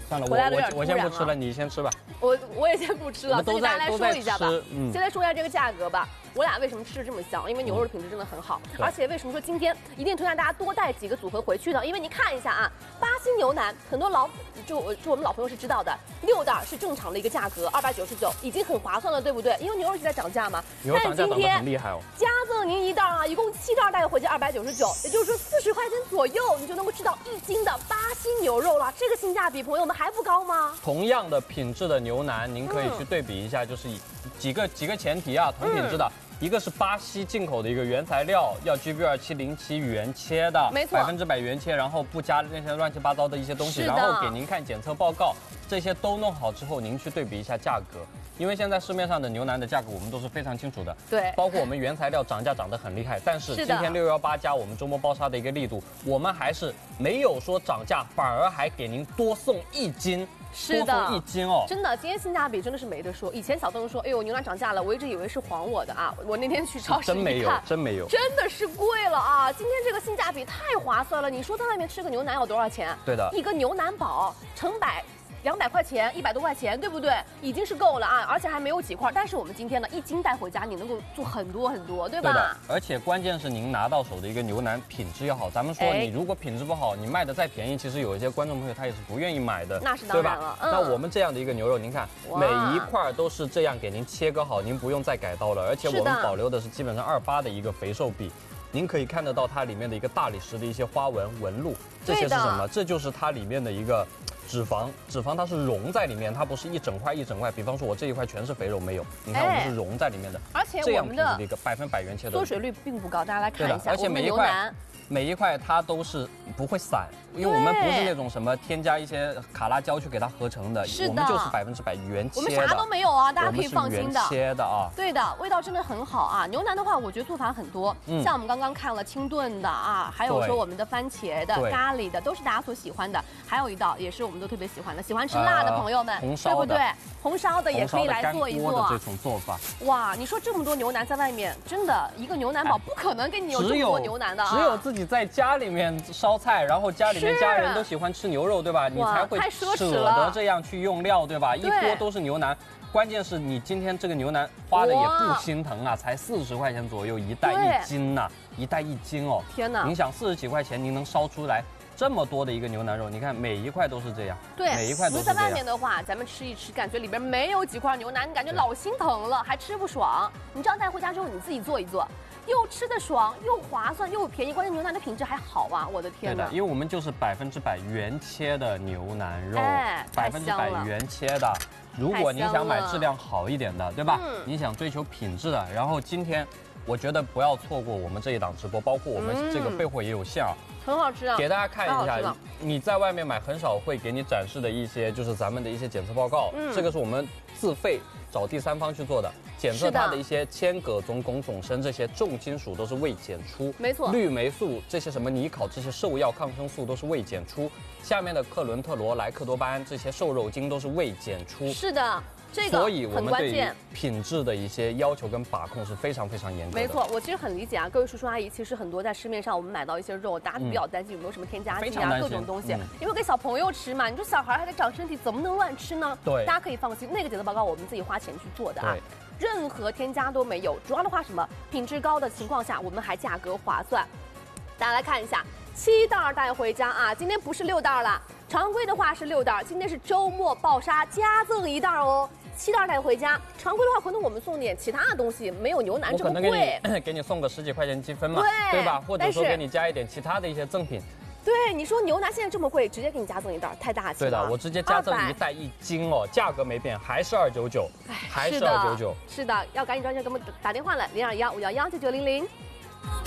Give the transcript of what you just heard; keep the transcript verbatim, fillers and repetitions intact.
算了，我回来的有点我我先不突然吃了，你先吃吧。 我我也先不吃了， 我们都所以大家来在都在说一下吧。 吃嗯先来说一下这个价格吧。我俩为什么吃的这么香？因为牛肉的品质真的很好， 对而且为什么说今天一定推荐大家多带几个组合回去呢？因为你看一下啊，巴西牛腩，很多老就就我们老朋友是知道的，六袋是正常的一个价格，二百九十九，已经很划算了，对不对？因为牛肉一直在涨价嘛。 牛肉涨价涨得但今天很厉害哦。 加赠您一袋啊，一共七袋带回去二百九十九，也就是说四十块钱左右，你就能够吃到一斤的巴西牛肉了。这个性价比，朋友们还不高吗？ 同样的品质的牛腩，您可以去对比一下，就是以几个几个前提啊，同品质的。 嗯一个是巴西进口的一个原材料，要 G B 二七零七原切的， 没错， 百分之百原切，然后不加那些乱七八糟的一些东西，然后给您看检测报告，这些都弄好之后，您去对比一下价格，因为现在市面上的牛腩的价格我们都是非常清楚的， 对， 包括我们原材料涨价涨得很厉害，但是今天六幺八加我们周末包杀的一个力度，我们还是没有说涨价，反而还给您多送一斤。 是的， 多送一斤哦， 真的，今天性价比真的是没得说。以前小邓说，哎呦，牛腩涨价了，我一直以为是还我的啊。我那天去超市真没有，真没有， 真的是贵了啊！今天这个性价比太划算了。你说在外面吃个牛腩要多少钱？ 对的， 一个牛腩堡成百。两百块钱，一百多块钱，对不对？已经是够了啊，而且还没有几块。但是我们今天呢，一斤带回家，你能够做很多很多，对吧？ 对的，而且关键是您拿到手的一个牛腩品质要好。咱们说，你如果品质不好，你卖的再便宜，其实有一些观众朋友他也是不愿意买的， 那是当然了。 嗯、那我们这样的一个牛肉，您看每一块都是这样给您切割好，您不用再改刀了，而且我们保留的是基本上二八的一个肥瘦比。您可以看得到它里面的一个大理石的一些花纹纹路，这些是什么？这就是它里面的一个脂肪，脂肪它是融在里面，它不是一整块一整块。比方说，我这一块全是肥肉，没有，你看我们是融在里面的。 而且我们的一个百分百原切的缩水率并不高，大家来看一下， 而且每一块。每一块它都是不会散，因为我们不是那种什么添加一些卡拉胶去给它合成的， 是的， 我们就是百分之百原切的， 我们啥都没有啊，大家可以放心的。 切的啊， 对的，味道真的很好啊。牛腩的话，我觉得做法很多，嗯、像我们刚刚看了清炖的啊，还有说我们的番茄的、咖喱的，都是大家所喜欢的。还有一道也是我们都特别喜欢的，喜欢吃辣的朋友们， 红烧对不对？红烧的也可以来做一做。 这种做法， 哇，你说这么多牛腩在外面，真的一个牛腩堡不可能给你有这么多牛腩的啊。 只有自己在家里面。烧菜，然后家里面家人都喜欢吃牛肉，对吧？你才会舍得这样去用料，对吧？一锅都是牛腩，关键是你今天这个牛腩花的也不心疼啊，才四十块钱左右一袋一斤呐、啊，一袋一斤哦。 天哪！ 您想四十几块钱，您能烧出来这么多的一个牛腩肉？你看每一块都是这样， 对， 每一块都是这样。 在外面的话，咱们吃一吃，感觉里边没有几块牛腩，你感觉老心疼了，还吃不爽。你这样带回家之后，你自己做一做。又吃得爽，又划算，又便宜，关键牛腩的品质还好啊！我的天哪！ 对的，因为我们就是百分之百原切的牛腩肉， 哎， 百分之百原切的。如果你想买质量好一点的，对吧？嗯、你想追求品质的，然后今天我觉得不要错过我们这一档直播，包括我们这个备货也有限啊。 很好吃啊！ 给大家看一下，你在外面买很少会给你展示的一些，就是咱们的一些检测报告。嗯，这个是我们自费找第三方去做的，检测它的一些铅、铬、氡、汞、汞、砷这些重金属都是未检出。 没错， 氯霉素这些什么尼考这些兽药抗生素都是未检出。下面的克伦特罗、莱克多巴胺这些瘦肉精都是未检出。 是的。这个所以我们对于品质的一些要求跟把控是非常非常严格的。 没错，我其实很理解啊，各位叔叔阿姨，其实很多在市面上我们买到一些肉，大家比较担心有没有什么添加剂啊，各种东西，因为给小朋友吃嘛，你说小孩还在长身体，怎么能乱吃呢？ 对， 大家可以放心，那个检测报告我们自己花钱去做的啊，任何添加都没有。主要的话什么，品质高的情况下，我们还价格划算。大家来看一下，七袋带回家啊，今天不是六袋了，常规的话是六袋，今天是周末爆杀加赠一袋哦。七袋带回家，常规的话可能我们送点其他的东西，没有牛腩这么贵。 我可能给你给你送个十几块钱积分嘛，对, 对吧？或者说给你加一点其他的一些赠品。 对，你说牛腩现在这么贵，直接给你加赠一袋，太大气了。 对的，我直接加赠一袋一斤哦，价格没变，还是二九九，还是二九九。 是的，要赶紧抓紧给我们打电话了，零二幺五幺幺九九零零。